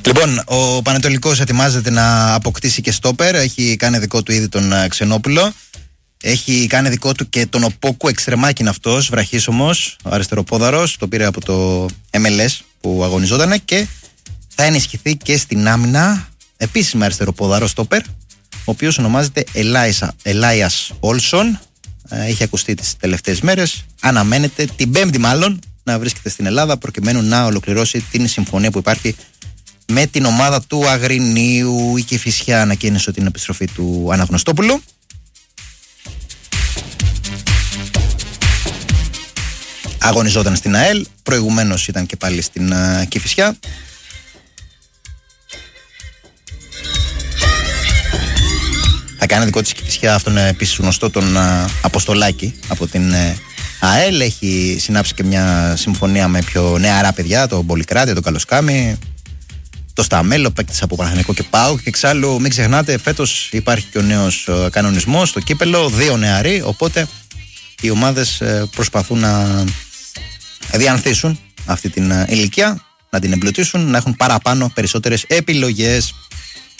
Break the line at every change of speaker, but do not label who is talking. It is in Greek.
Λοιπόν, ο Πανετολικός ετοιμάζεται να αποκτήσει και στόπερ. Έχει κάνει δικό του ήδη τον Ξενόπουλο. Έχει κάνει δικό του και τον Οπόκου, εξτρεμάκι είναι αυτός, βραχίσωμος, ο αριστεροπόδαρος. Το πήρε από το MLS που αγωνιζόταν και θα ενισχυθεί και στην άμυνα. Επίσης με αριστεροπόδαρο στόπερ, ο οποίος ονομάζεται Ελάιας Όλσον. Έχει ακουστεί τις τελευταίες μέρες. Αναμένεται την Πέμπτη μάλλον να βρίσκεται στην Ελλάδα προκειμένου να ολοκληρώσει την συμφωνία που υπάρχει με την ομάδα του Αγρινίου. Η Κηφισιά ανακοίνωσε την επιστροφή του Αναγνωστόπουλου. Αγωνιζόταν στην ΑΕΛ, προηγουμένως ήταν και πάλι στην Κηφισιά. Θα κάνει δικό της Κηφισιά, αυτό είναι επίσης γνωστό, τον Αποστολάκη από την ΑΕΛ. Έχει συνάψει και μια συμφωνία με πιο νεαρά παιδιά, τον Πολυκράτη, τον Καλοσκάμη, το Σταμέλο, παίκτης από Παναθηναϊκό και ΠΑΟΚ. Και εξάλλου μην ξεχνάτε, φέτος υπάρχει και ο νέος κανονισμός στο κύπελο, 2 νεαροί, οπότε οι ομάδες προσπαθούν να διανθίσουν αυτή την ηλικία, να την εμπλουτίσουν, να έχουν παραπάνω περισσότερες επιλογές.